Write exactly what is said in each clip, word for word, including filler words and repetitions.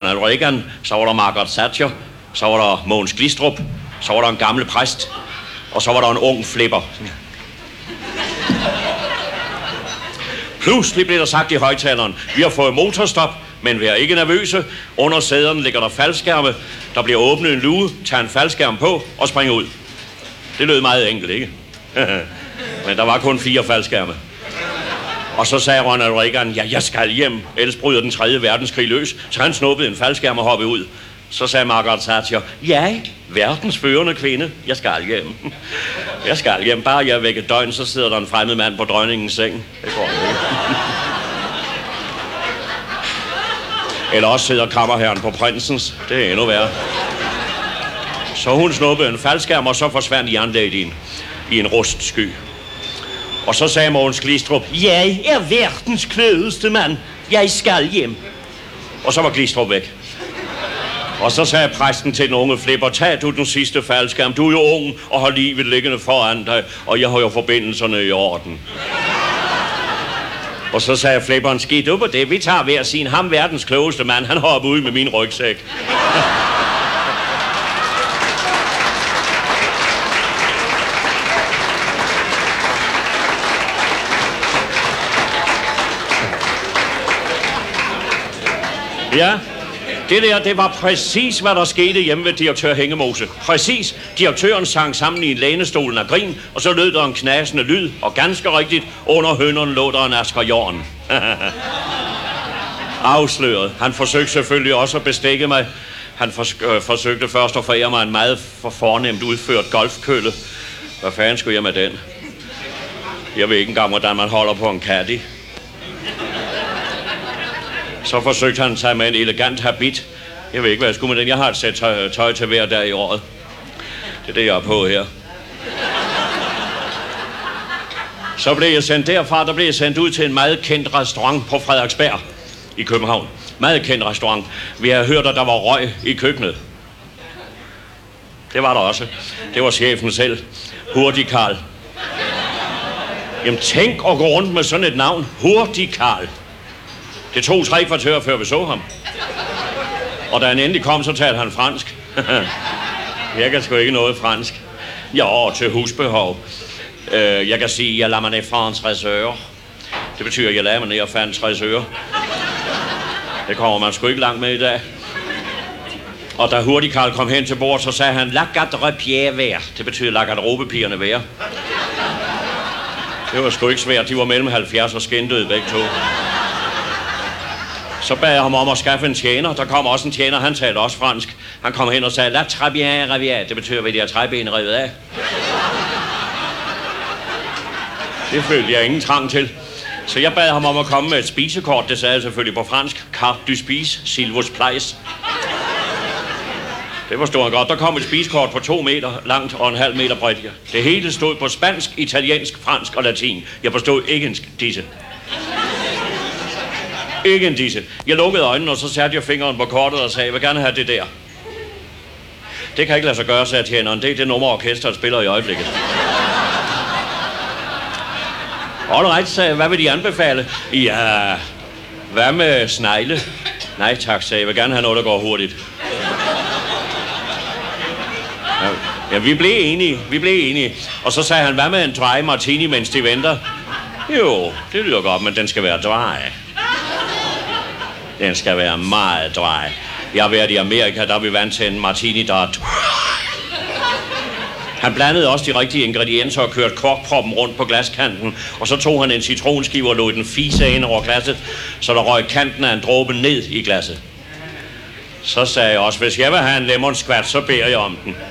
Ronald Reagan, så var der Margaret Thatcher, så var der Mogens Glistrup, så var der en gammel præst, og så var der en ung flipper. Pludselig blev der sagt i højtaleren, vi har fået motorstop, men vær ikke nervøse. Under sæderne ligger der faldskærme. Der bliver åbnet en luge, tager en faldskærm på og springer ud. Det lød meget enkelt, ikke? Men der var kun fire faldskærme. Og så sagde Ronald Reagan, ja, jeg skal hjem, ellers bryder den tredje verdenskrig løs. Så han snuppede en faldskærm og hoppede ud. Så sagde Margaret Thatcher, ja, verdens førende kvinde, jeg skal hjem. Jeg skal hjem, bare jeg er væk et døgn, så sidder der en fremmed mand på dronningens seng. Det går ikke. Eller også sidder kammerherren på prinsens. Det er endnu værre. Så hun snuppede en faldskærm, og så forsvandt jernladyen i en rustsky. Og så sagde Mogens Glistrup, jeg er verdens klødeste mand. Jeg skal hjem. Og så var Glistrup væk. Og så sagde præsten til den unge flipper, tag du den sidste faldskærm. Du er jo ung og har livet liggende foran dig, og jeg har jo forbindelserne i orden. Og så sagde flipperen, skidt ud på det. Vi tager hver sin. Ham verdens klogeste mand, han hopper ud med min rygsæk. Ja, det der, det var præcis, hvad der skete hjemme ved direktør Hængemose. Præcis. Direktøren sang sammen i en lænestolen af grin, og så lød der en knasende lyd, og ganske rigtigt, under hønderne lå der en Asger Jorn. Afsløret. Han forsøgte selvfølgelig også at bestikke mig. Han fors- øh, forsøgte først at forære mig en meget for fornemt udført golfkølle. Hvad fanden skulle jeg med den? Jeg ved ikke engang, hvordan man holder på en caddy. Så forsøgte han sig med en elegant habit. Jeg ved ikke, hvad jeg skulle med den. Jeg har et sæt tøj, tøj til hver dag i året. Det er det, jeg er på her. Så blev jeg sendt derfra, der blev jeg sendt ud til en meget kendt restaurant på Frederiksberg i København. Meget kendt restaurant. Vi har hørt, at der var røg i køkkenet. Det var der også. Det var chefen selv. Hurtig Karl. Jamen tænk at gå rundt med sådan et navn. Hurtig Karl. Det tog tre kvarter, før vi så ham. Og da han endelig kom, så talte han fransk. Jeg kan sgu ikke noget fransk. Jo, til husbehov. Uh, jeg kan sige, jeg lader mig ned fra en tresør. Det betyder, at jeg lader mig ned og fandt tresør. Det kommer man sgu ikke langt med i dag. Og da Hurtig Karl kom hen til bord, så sagde han, la garderobe vær. Det betyder, la garderobepigerne vær. Det var sgu ikke svært. De var mellem halvfjerds og skændede begge to. Så bad jeg ham om at skaffe en tjener. Der kom også en tjener, han talte også fransk. Han kom hen og sagde, la très bien revier. Det betyder, at de har træben revet af. Det følte jeg ingen trang til. Så jeg bad ham om at komme med et spisekort. Det sagde jeg selvfølgelig på fransk. Carte du spise, s'il vous plaît. Det forstod han godt. Der kom et spisekort på to meter langt og en halv meter bredt. Det hele stod på spansk, italiensk, fransk og latin. Jeg forstod ikke en disse. Ikke en disse. Jeg lukkede øjnene, og så satte jeg fingeren på kortet og sagde, jeg vil gerne have det der. Det kan ikke lade sig gøre, sagde tjeneren. Det er det nummer, orkestret spiller i øjeblikket. All right, sagde, hvad vil de anbefale? Ja, hvad med snegle? Nej tak, sagde jeg. vil gerne have noget, der går hurtigt. Ja, ja, vi blev enige, vi blev enige. Og så sagde han, hvad med en dry martini, mens de venter? Jo, det lyder godt, men den skal være dry. Den skal være meget dry. Jeg har været i Amerika, der er vi vant til en martini, der er dry. Han blandede også de rigtige ingredienser og kørte korkproppen rundt på glaskanten. Og så tog han en citronskive og lod den fise ind over glasset, så der røg kanten af en dråbe ned i glasset. Så sagde jeg også, hvis jeg vil have en lemon squat, så beder jeg om den.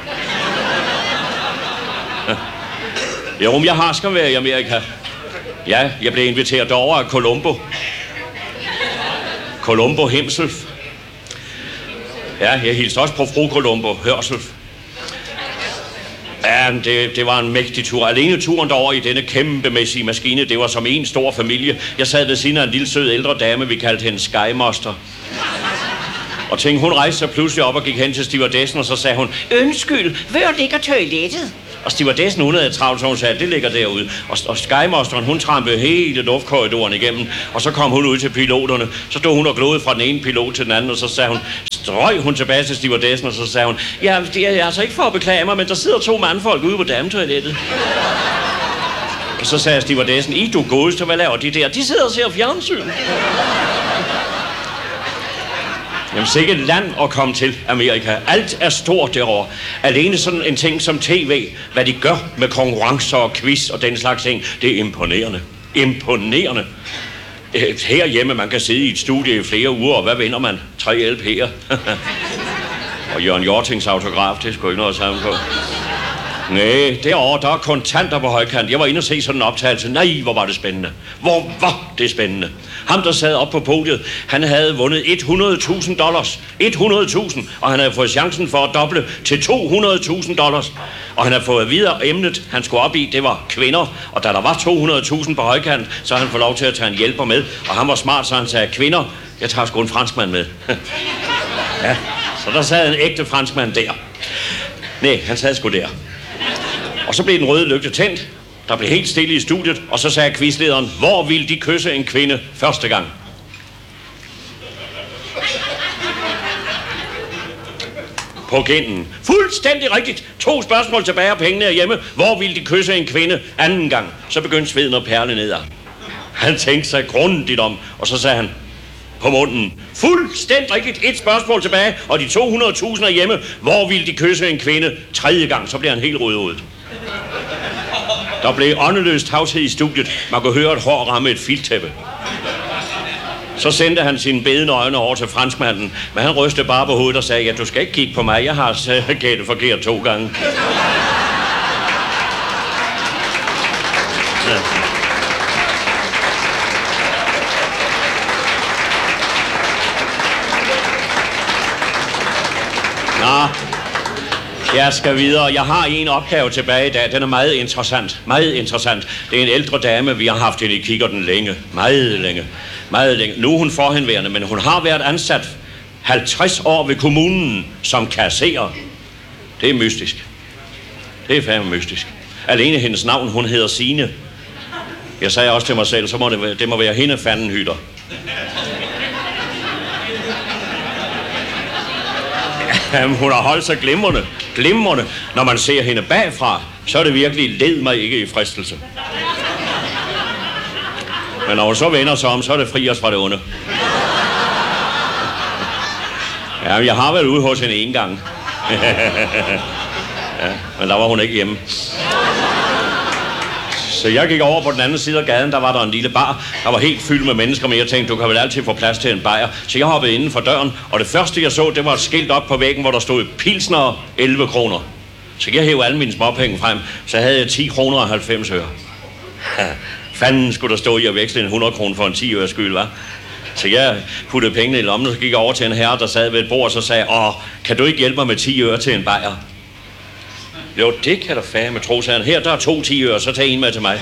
Jo, jeg har skam været i Amerika. Ja, jeg blev inviteret over af Columbo. Columbo himself. Ja, jeg hilste også på fru Columbo Hørself. Ja, det, det var en mægtig tur. Alene turen derover i denne kæmpemæssige maskine, det var som en stor familie. Jeg sad ved siden af en lille sød ældre dame, vi kaldte hende Skymaster. Og tænkte, hun rejste sig pludselig op og gik hen til stewardessen, og så sagde hun, undskyld, hvor ligger toilettet? Og stewardessen, hun havde travlt, så hun sagde, det ligger derude. Og, og skymosteren, hun trampede hele luftkorridoren igennem, og så kom hun ud til piloterne. Så stod hun og glodede fra den ene pilot til den anden, og så sagde hun, strøg hun tilbage til stewardessen, og så sagde hun, ja, det er altså ikke for at beklage mig, men der sidder to mandfolk ude på dametoilettet. Og så sagde stewardessen, I du godeste, hvad laver de der? De sidder og ser fjernsyn. Jamen sikkert land at komme til Amerika. Alt er stort derovre. Alene sådan en ting som tv, hvad de gør med konkurrencer og quiz og den slags ting, det er imponerende. Imponerende. Herhjemme, man kan sidde i et studie i flere uger, og hvad vinder man? Tre L P'er. Og Jørgen Hjortings autograf, det er sgu ikke noget sammen på. Nej, derovre, der er kontanter på højkant. Jeg var inde og se sådan en optagelse. Nej, hvor var det spændende. Hvor var det spændende. Ham, der sad op på podiet, han havde vundet hundrede tusind dollars. hundrede tusind, og han havde fået chancen for at doble til to hundrede tusind dollars. Og han havde fået videre emnet, han skulle op i, det var kvinder. Og da der var to hundrede tusind på højkant, så havde han fået lov til at tage en hjælper med. Og han var smart, så han sagde, kvinder, jeg tager sgu en franskmand med. Ja, så der sad en ægte franskmand der. Nej, han sad sgu der. Og så blev den røde lygte tændt. Der blev helt stille i studiet, og så sagde quizlederen, hvor ville de kysse en kvinde første gang? På kinden. Fuldstændig rigtigt. To spørgsmål tilbage, og pengene er hjemme. Hvor ville de kysse en kvinde anden gang? Så begyndte sveden at perle nedad. Han tænkte sig grundigt om, og så sagde han, på munden. Fuldstændig rigtigt. Et spørgsmål tilbage, og de to hundrede tusind er hjemme. Hvor ville de kysse en kvinde tredje gang? Så bliver han helt rødhovedet. Der blev åndeløs tavshed i studiet. Man kunne høre et hår ramme et filttæppe. Så sendte han sine bedende øjne over til franskmanden, men han rystede bare på hovedet og sagde, ja, du skal ikke kigge på mig, jeg har gættet forkert to gange. Ja. Nå, jeg skal videre. Jeg har en opgave tilbage i dag. Den er meget interessant. Meget interessant. Det er en ældre dame, vi har haft hende i kikkerten længe. Meget længe. Meget længe. Nu er hun forhenværende, men hun har været ansat halvtreds år ved kommunen som kasserer. Det er mystisk. Det er fandme mystisk. Alene hendes navn, hun hedder Signe. Jeg sagde også til mig selv, så må det, være, det må være hende fanden hytter. Jamen, hun har holdt sig glimrende, glimrende. Når man ser hende bagfra, så er det virkelig led mig ikke i fristelse. Men når hun så vender sig om, så er det fri os fra det onde. Jamen, jeg har været ude hos hende en gang. Ja, men der var hun ikke hjemme. Så jeg gik over på den anden side af gaden, der var der en lille bar, der var helt fyldt med mennesker, men jeg tænkte, du kan vel altid få plads til en bajer. Så jeg hoppede inden for døren, og det første jeg så, det var et skilt op på væggen, hvor der stod pilsner elleve kroner. Så jeg hævde alle mine småpenge frem, så havde jeg ti kroner og halvfems øre. Fanden skulle der stå i at veksle en hundrede kroner for en ti øre skyld, hva'? Så jeg puttede pengene i lommen, og så gik jeg over til en herre, der sad ved et bord, og så sagde, åh, kan du ikke hjælpe mig med ti øre til en bajer? Jo, det kan der fandme tro, sagde han. Her, der er to ti øre, så tag en med til mig.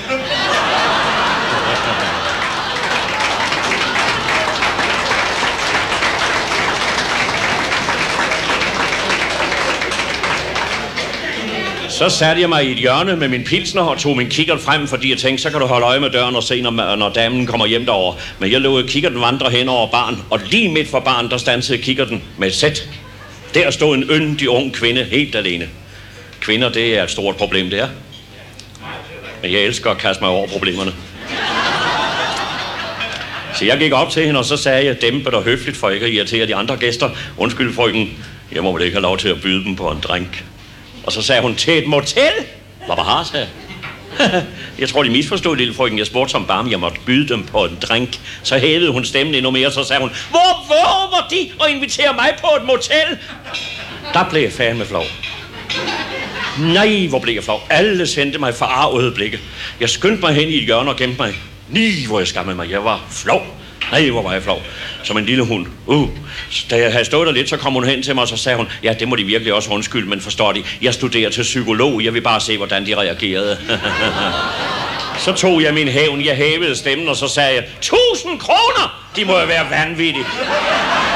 Så satte jeg mig i et hjørne med min pilsner og tog min kikkert frem, fordi jeg tænkte, så kan du holde øje med døren og se, når, når damen kommer hjem derover. Men jeg lod kikkerten vandre hen over baren, og lige midt for baren, der stansede kikkerten med et sæt. Der stod en yndig ung kvinde helt alene. Kvinder, det er et stort problem, det er. Men jeg elsker at kaste mig over problemerne. Så jeg gik op til hende, og så sagde jeg dæmpet og høfligt, for ikke at irritere de andre gæster. Undskyld, frøken, jeg må vel ikke have lov til at byde dem på en drink. Og så sagde hun, til et motel? Hvad var har, sagde jeg. Jeg tror, de misforstod, lille frøken. Jeg spurgte som barn, jeg måtte byde dem på en drink. Så hævede hun stemmen endnu mere, så sagde hun, hvor våger de at invitere mig på et motel? Der blev jeg fandme flov. Nej, hvor blev jeg flov. Alle sendte mig forarvede blikke. Jeg skyndte mig hen i et hjørne og gemte mig. Ni, hvor jeg skammede mig. Jeg var flov. Nej, hvor var jeg flov. Som en lille hund. Uh. Da jeg havde stået der lidt, så kom hun hen til mig, og så sagde hun, ja, det må de virkelig også undskylde, men forstår de, jeg studerer til psykolog. Jeg vil bare se, hvordan de reagerede. Så tog jeg min hævn, jeg hævede stemmen, og så sagde jeg, tusind kroner! De må jo være vanvittige.